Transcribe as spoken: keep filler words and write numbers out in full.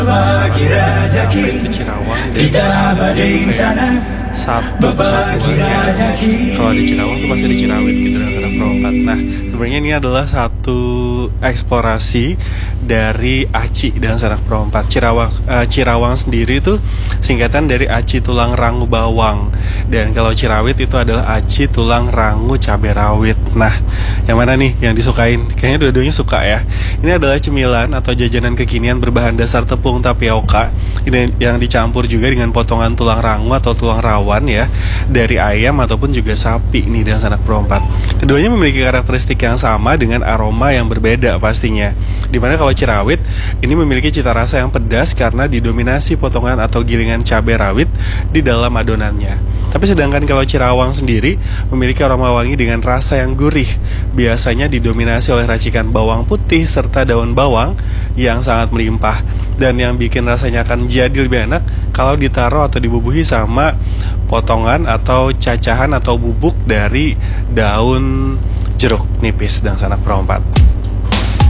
Bagi rezeki itu Cirawang dan Cirawang itu kayak satu kesatuan ya. Kalau di Cirawang tuh pasti di Cirawit gitu dan Sanak Perempat. Nah sebenarnya ini adalah satu eksplorasi dari Aci dan Sanak Perempat. Cirawang uh, Cirawang sendiri itu singkatan dari Aci Tulang Rangu Bawang. Dan kalau Cirawit itu adalah Aci Tulang Rangu Cabai Rawit. Nah yang mana nih yang disukain? Kayaknya dua-duanya suka ya. Ini adalah cemilan atau jajanan kekinian berbahan dasar tepung tapioka ini yang dicampur juga dengan potongan tulang rangu atau tulang rawan ya dari ayam ataupun juga sapi nih dan Sanak Perempat. Keduanya memiliki karakteristik yang sama dengan aroma yang berbeda pastinya. Dimana kalau Cirawit ini memiliki cita rasa yang pedas karena didominasi potongan atau gilingan cabai rawit di dalam adonannya. Tapi sedangkan kalau Cirawang sendiri memiliki aroma wangi dengan rasa yang gurih. Biasanya didominasi oleh racikan bawang putih serta daun bawang yang sangat melimpah. Dan yang bikin rasanya akan jadi lebih enak kalau ditaruh atau dibubuhi sama potongan atau cacahan atau bubuk dari daun jeruk nipis dan Sanak Perempat.